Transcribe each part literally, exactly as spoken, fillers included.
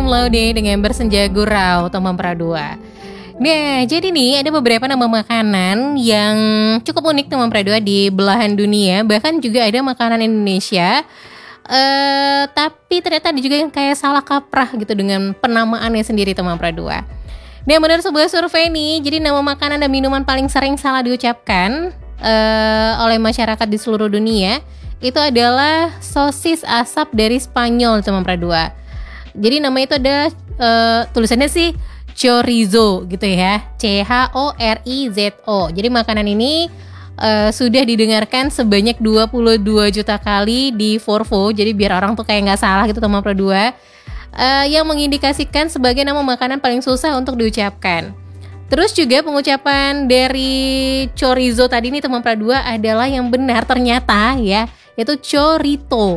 Tim Laude dengan Bersenja Gurau teman Pradua. Nah, jadi nih ada beberapa nama makanan yang cukup unik teman Pradua di belahan dunia. Bahkan juga ada makanan Indonesia uh, tapi ternyata ada juga yang kayak salah kaprah gitu dengan penamaannya sendiri teman Pradua. Nah, menurut sebuah survei nih, jadi nama makanan dan minuman paling sering salah diucapkan uh, oleh masyarakat di seluruh dunia itu adalah sosis asap dari Spanyol teman Pradua. Jadi nama itu adalah uh, tulisannya sih chorizo gitu ya, C H O R I Z O. Jadi makanan ini uh, sudah didengarkan sebanyak dua puluh dua juta kali di Forvo. Jadi biar orang tuh kayak nggak salah gitu teman Pradua. Uh, yang mengindikasikan sebagai nama makanan paling susah untuk diucapkan. Terus juga pengucapan dari chorizo tadi nih teman Pradua adalah yang benar ternyata ya, yaitu chorito.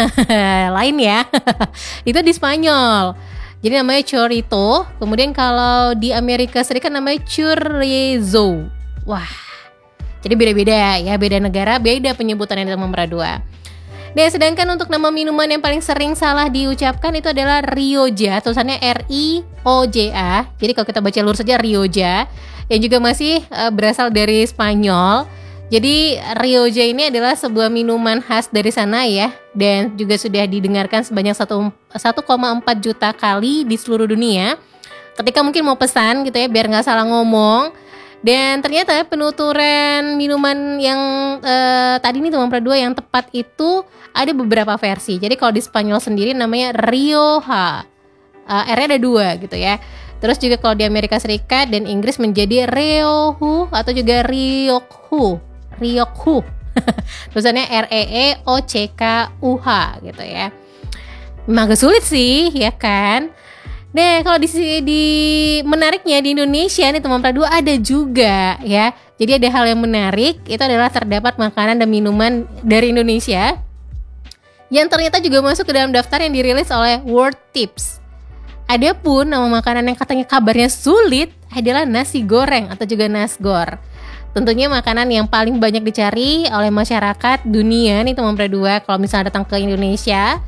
Lain ya. Itu di Spanyol. Jadi namanya chorito. Kemudian kalau di Amerika Serikat namanya chorizo. Wah. Jadi beda-beda ya, beda negara, beda penyebutannya teman Pradua. Nah, sedangkan untuk nama minuman yang paling sering salah diucapkan itu adalah Rioja, tulisannya R I O J A. Jadi kalau kita baca lurus saja Rioja, yang juga masih uh, berasal dari Spanyol. Jadi Rioja ini adalah sebuah minuman khas dari sana ya, dan juga sudah didengarkan sebanyak satu koma empat juta kali di seluruh dunia. Ketika mungkin mau pesan gitu ya, biar nggak salah ngomong. Dan ternyata penuturan minuman yang uh, tadi nih teman Pradua yang tepat itu ada beberapa versi. Jadi kalau di Spanyol sendiri namanya Rioja, uh, R-nya ada dua gitu ya. Terus juga kalau di Amerika Serikat dan Inggris menjadi Rioju atau juga Rioju. Rioju. Tulisannya R E E O C K U H gitu ya. Memang agak sulit sih ya kan. Nah, kalau di, di menariknya di Indonesia nih teman Pradua ada juga ya. Jadi ada hal yang menarik, itu adalah terdapat makanan dan minuman dari Indonesia yang ternyata juga masuk ke dalam daftar yang dirilis oleh World Tips. Adapun nama makanan yang katanya kabarnya sulit adalah nasi goreng atau juga nasgor. Tentunya makanan yang paling banyak dicari oleh masyarakat dunia nih teman Pradua kalau misalnya datang ke Indonesia.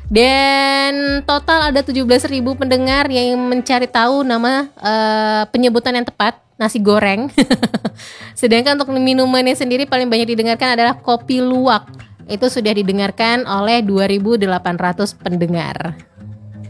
Dan total ada tujuh belas ribu pendengar yang mencari tahu nama uh, penyebutan yang tepat, nasi goreng. Sedangkan untuk minumannya sendiri paling banyak didengarkan adalah kopi luwak. Itu sudah didengarkan oleh dua ribu delapan ratus pendengar.